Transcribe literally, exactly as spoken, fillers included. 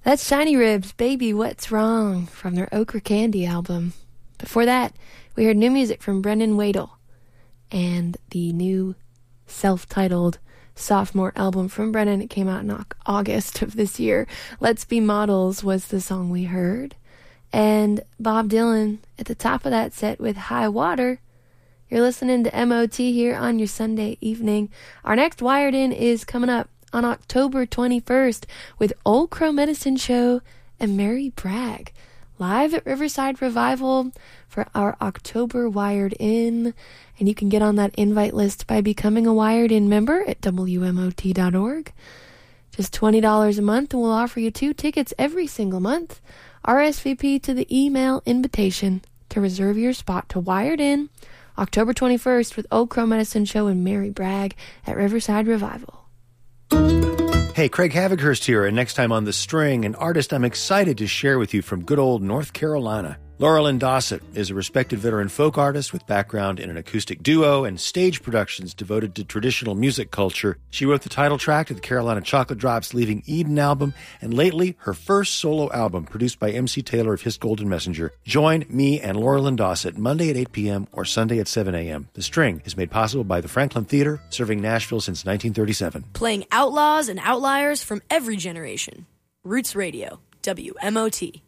That's Shiny Ribs, Baby What's Wrong, from their Ochre Candy album. Before that, we heard new music from Brendan Wadle and the new self-titled sophomore album from Brennan. It came out in August of this year. Let's Be Models was the song we heard. And Bob Dylan at the top of that set with High Water. You're listening to M O T here on your Sunday evening. Our next Wired In is coming up on October twenty-first with Old Crow Medicine Show and Mary Bragg live at Riverside Revival for our October Wired In. And you can get on that invite list by becoming a Wired In member at W M O T dot org. Just twenty dollars a month, and we'll offer you two tickets every single month. R S V P to the email invitation to reserve your spot to Wired In October twenty-first with Old Crow Medicine Show and Mary Bragg at Riverside Revival. Hey, Craig Havighurst here, and next time on The String, an artist I'm excited to share with you from good old North Carolina. Laurelyn Dossett is a respected veteran folk artist with background in an acoustic duo and stage productions devoted to traditional music culture. She wrote the title track to the Carolina Chocolate Drops' Leaving Eden album, and lately, her first solo album, produced by M C Taylor of His Golden Messenger. Join me and Laurelyn Dossett Monday at eight p.m. or Sunday at seven a.m. The String is made possible by the Franklin Theater, serving Nashville since nineteen thirty-seven. Playing outlaws and outliers from every generation. Roots Radio, W M O T.